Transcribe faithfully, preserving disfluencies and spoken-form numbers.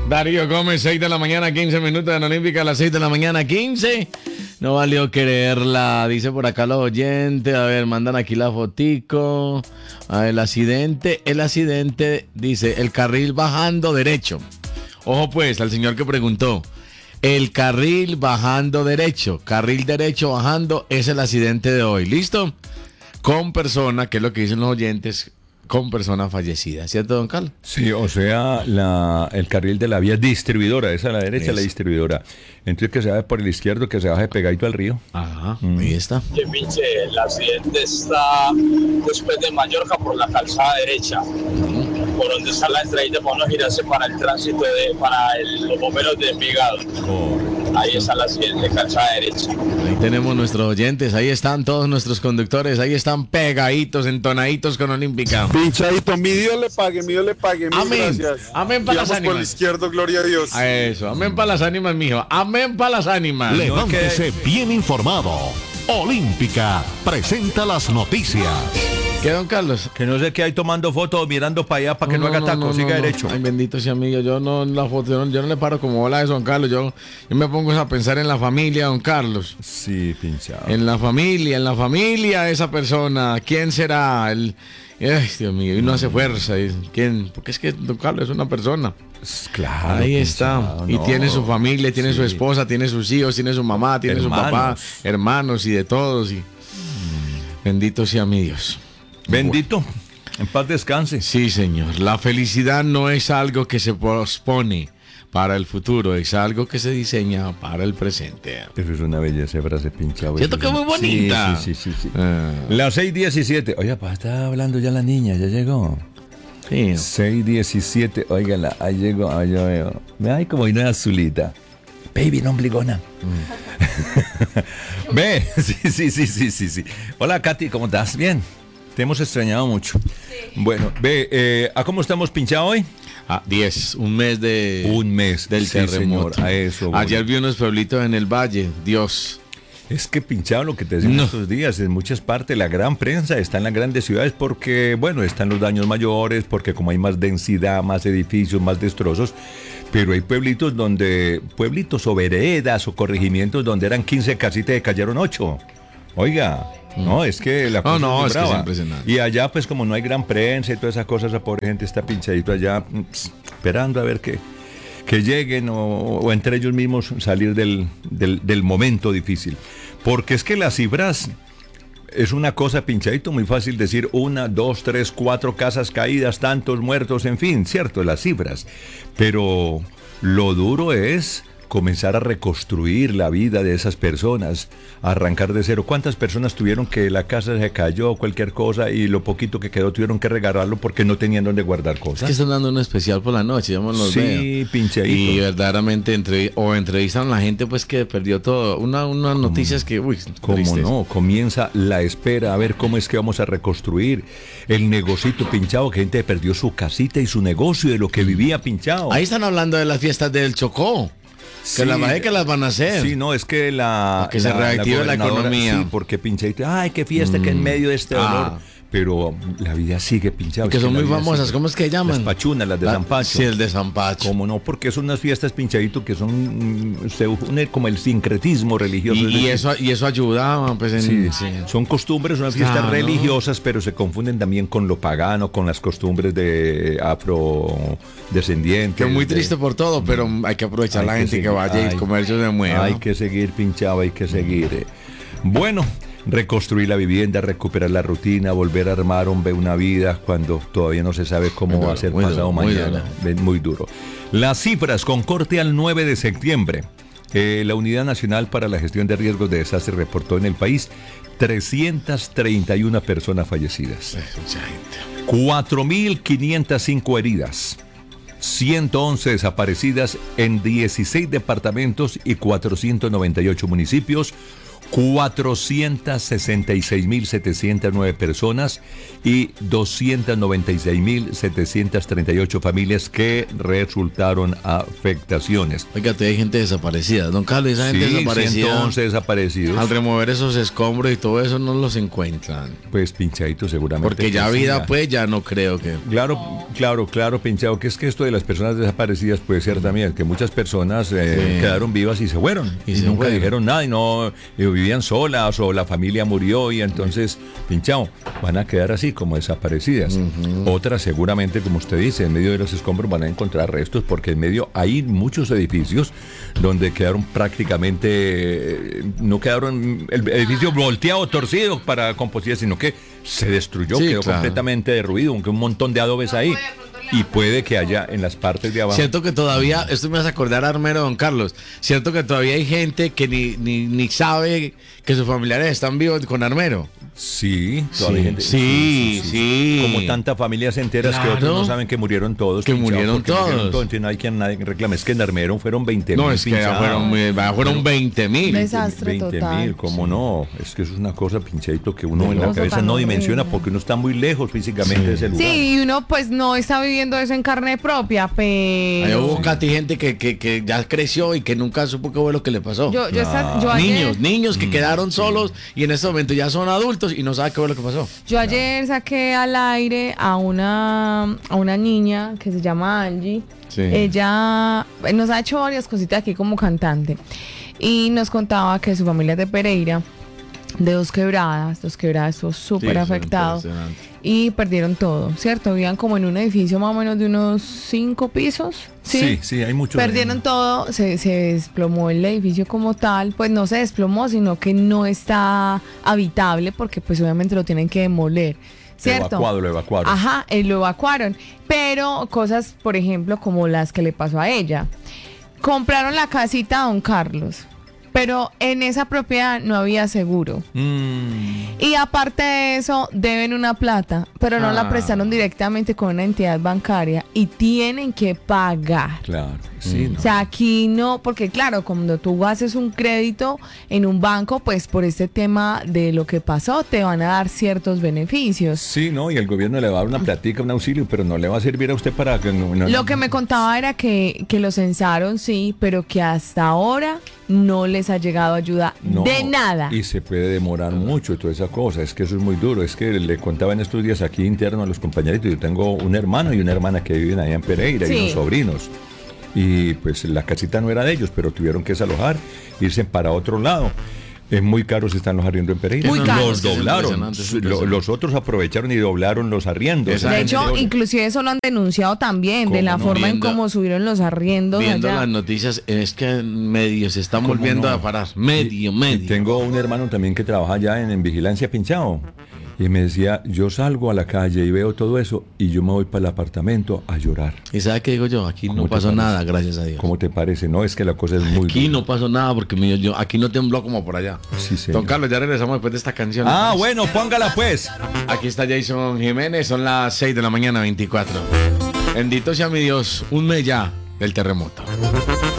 Darío Gómez, seis de la mañana, quince minutos en Olímpica, a las seis de la mañana, quince. No valió creerla, dice por acá los oyentes. A ver, mandan aquí la fotico. A ver, el accidente, el accidente, dice, el carril bajando derecho. Ojo pues, al señor que preguntó. El carril bajando derecho, carril derecho bajando, es el accidente de hoy. ¿Listo? Con persona, que es lo que dicen los oyentes, con persona fallecida, ¿cierto, don Carlos? Sí, o sea, la, el carril de la vía distribuidora, esa a la derecha, es la distribuidora. Entonces que se baje por el izquierdo, que se baje pegadito al río. Ajá, mm. Ahí está. Que pinche, el accidente está después de Mallorca por la calzada derecha, uh-huh. por donde está la entradita para no girarse para el tránsito, de, para el, los bomberos de Envigado. Correcto. Ahí está el accidente, calzada derecha. Ahí tenemos nuestros oyentes, ahí están todos nuestros conductores, ahí están pegaditos, entonaditos con Olímpica. Pinchadito, mi Dios le pague, mi Dios le pague, mil amén. Gracias. Amén para las ánimas. Por el izquierdo, gloria a Dios. A eso, amén para las ánimas, mijo. Amén para las ánimas. Levántese bien informado. Olímpica presenta las noticias. ¿Qué, don Carlos? Que no sé qué hay tomando fotos, mirando para allá para que no, no haga no, taco, no, siga no, derecho. Ay, bendito sea mío, yo no la foto, yo no, yo no le paro como bola de don Carlos, yo, yo me pongo a pensar en la familia, don Carlos. Sí, pinchado. En la familia, en la familia de esa persona, ¿quién será? El, ay, Dios mío, y no hace fuerza, ¿quién? Porque es que don Carlos es una persona. Claro. Ahí está. Pinchado, y no. tiene su familia, tiene sí. su esposa, tiene sus hijos, tiene su mamá, tiene hermanos. Su papá, hermanos y de todos. Y... Mm. Bendito sea mi Dios. Bendito. En paz descanse. Sí, señor. La felicidad no es algo que se pospone para el futuro, es algo que se diseña para el presente. Eso es una belleza, frase pinchada. ¿Cierto que es muy bonita? Sí, sí, sí. sí, sí. Ah. Las seis diecisiete. Oye, papá, está hablando ya la niña, ya llegó. Sí. seis diecisiete. Óigala, ahí llegó, ahí yo veo. Ay, como una azulita. Baby, no ombligona. Mm. Ve, sí, sí, sí, sí, sí, sí. Hola, Katy, ¿cómo estás? Bien. Te hemos extrañado mucho. Sí. Bueno, ve, eh, ¿a cómo estamos pinchados hoy? A diez, un mes de... Un mes del sí, terremoto. Señor, a eso. Ayer vi unos pueblitos en el valle, Dios. Es que pinchado lo que te decimos no. estos días, en muchas partes la gran prensa está en las grandes ciudades porque, bueno, están los daños mayores, porque como hay más densidad, más edificios, más destrozos, pero hay pueblitos donde, pueblitos o veredas o corregimientos donde eran quince casitas y cayeron ocho. Oiga, mm. no, es que la cosa oh, no, es, es que es impresionante. Y allá pues como no hay gran prensa y todas esas cosas, la pobre gente está pinchadito allá pss, esperando a ver qué. que lleguen o, o entre ellos mismos salir del, del, del momento difícil. Porque es que las cifras es una cosa pinchadito, muy fácil decir una, dos, tres, cuatro casas caídas, tantos muertos, en fin, cierto, las cifras. Pero lo duro es comenzar a reconstruir la vida de esas personas, a arrancar de cero. ¿Cuántas personas tuvieron que la casa se cayó, cualquier cosa, y lo poquito que quedó tuvieron que regalarlo porque no tenían dónde guardar cosas? Es que están dando un especial por la noche, ya me los sí, veo. pinchadito. Y verdaderamente entre, o entrevistan a la gente pues que perdió todo. Una, unas noticias que, uy, ¿cómo tristes. no? Comienza la espera a ver cómo es que vamos a reconstruir el negocito pinchado, que gente perdió su casita y su negocio de lo que vivía pinchado. Ahí están hablando de las fiestas del Chocó. Que sí, las van a que las van a hacer. Sí, no, es que la... Para que la, se reactive la, la economía. Sí, porque pinchadito, ay, qué fiesta mm. que en medio de este dolor. Ah. Pero la vida sigue pinchada. Que son muy famosas, sigue. ¿Cómo es que llaman? Las pachunas, las de la, San Pacho. Sí, el de San Pacho. ¿Cómo no? Porque son unas fiestas pinchadito que son, se une como el sincretismo religioso. Y, y, eso, y eso ayuda, pues en... Sí, sí. Son costumbres, unas fiestas ah, religiosas, ¿no? Pero se confunden también con lo pagano, con las costumbres de afrodescendientes. Que es muy de... triste por todo, pero hay que aprovechar hay la que gente seguir, que vaya hay, y comercio se mueva. Hay que seguir pinchado, hay que seguir. Bueno... Reconstruir la vivienda, recuperar la rutina, volver a armar hombre, una vida cuando todavía no se sabe cómo muy va a ser duro, pasado muy mañana. Duro. Muy duro. Las cifras con corte al nueve de septiembre. Eh, la Unidad Nacional para la Gestión de Riesgos de Desastre reportó en el país trescientas treinta y una personas fallecidas. cuatro mil quinientas cinco heridas. ciento once desaparecidas en dieciséis departamentos y cuatrocientos noventa y ocho municipios. cuatrocientas sesenta y seis mil setecientas nueve personas y doscientas noventa y seis mil setecientas treinta y ocho familias que resultaron afectaciones. Oiga, todavía hay gente desaparecida. Don Carlos, esa gente Sí, desaparecida. ciento once desaparecidos. Al remover esos escombros y todo eso no los encuentran. Pues pinchadito seguramente. Porque ya que vida, siga. pues ya no creo que. Claro, claro, claro, pinchado, que es que esto de las personas desaparecidas puede ser también que muchas personas eh, Sí. quedaron vivas y se fueron Y y, se nunca fueron. dijeron nada y no y vivían solas o la familia murió y entonces, pinchado, van a quedar así como desaparecidas. Otras seguramente, como usted dice, en medio de los escombros van a encontrar restos porque en medio hay muchos edificios donde quedaron prácticamente, eh, no quedaron el edificio volteado, torcido para composición, sino que se destruyó, Sí, quedó claro. completamente derruido, aunque un montón de adobes ahí. Y puede que haya en las partes de abajo. Cierto que todavía, esto me hace acordar a Armero, don Carlos. Cierto que todavía hay gente que ni, ni, ni sabe que sus familiares están vivos con Armero. Sí, todavía hay gente- sí, sí. Como tantas familias enteras que Claro. otros no saben que murieron todos. Que pinchados, murieron porque todos. Entonces no hay quien nadie reclame. Es que en Armero fueron veinte mil. No, es que ya fueron, muy- ya fueron veinte mil. Desastre veinte total. mil, ¿cómo no? Es que eso es una cosa, pinchadito, que uno Qué en la cosa cabeza tan no horrible. dimensiona porque uno está muy lejos físicamente de ese lugar. Sí, y uno pues no está viviendo eso en carne propia, Ahí pero... hubo Katy, gente que, que, que ya creció y que nunca supo qué fue lo que le pasó. Yo, yo, esta- yo ayer, Niños, niños Mm, que quedaron solos y en este momento ya son adultos y no saben qué fue lo que pasó. yo ayer saqué al aire a una, a una niña que se llama Angie. Sí. Ella eh, nos ha hecho varias cositas aquí como cantante y nos contaba que su familia es de Pereira, de Dos Quebradas, Dos Quebradas estuvo súper Sí, afectado impresionante. y perdieron todo, ¿cierto? Vivían como en un edificio más o menos de unos cinco pisos. Sí, Sí, sí, hay muchos. Perdieron todo, se, se desplomó el edificio como tal, pues no se desplomó, sino que no está habitable porque pues obviamente lo tienen que demoler, ¿cierto? Evacuado, lo evacuaron. Ajá, eh, lo evacuaron, pero cosas, por ejemplo, como las que le pasó a ella. Compraron la casita a don Carlos, pero en esa propiedad no había seguro. Mm, Y aparte de eso, deben una plata, pero no Ah. la prestaron directamente con una entidad bancaria y tienen que pagar. claro, sí, ¿no? O sea, aquí no, porque claro, cuando tú haces un crédito en un banco, pues por este tema de lo que pasó, te van a dar ciertos beneficios. Sí, ¿no? Y el gobierno le va a dar una platica, un auxilio, pero no le va a servir a usted para que... No, no- Lo que me contaba era que, que lo censaron, sí, pero que hasta ahora no les ha llegado ayuda No, de nada. Y se puede demorar mucho y toda esa cosa. Es que eso es muy duro. Es que le contaba en estos días aquí interno a los compañeritos. Yo tengo un hermano y una hermana que viven allá en Pereira Sí. y unos sobrinos. Y pues la casita no era de ellos, pero tuvieron que desalojar, irse para otro lado. Es muy caros están los arriendos en Pereira. Muy caros. Los doblaron. Impresionante, es Lo- impresionante. los otros aprovecharon y doblaron los arriendos. Esa De gente hecho, doble. inclusive eso lo han denunciado también, de ¿Cómo la no? forma Viendo- en cómo subieron los arriendos Viendo allá. las noticias, es que medio se están ¿Cómo volviendo no? a parar. Medio, Y medio. tengo un hermano también que trabaja allá en, en vigilancia pinchado. Y me decía, yo salgo a la calle y veo todo eso y yo me voy para el apartamento a llorar. ¿Y sabe qué digo yo? Aquí ¿Cómo no te pasó parece? nada, gracias a Dios. ¿Cómo te parece? No, es que la cosa es muy Aquí dura. no pasó nada porque me- yo, aquí no tembló como por allá. Sí, señor. Don Carlos, ya regresamos después de esta canción. Ah, bueno, póngala pues. Aquí está Jason Jiménez, son las seis de la mañana, veinticuatro. Bendito sea mi Dios, un mes ya del terremoto.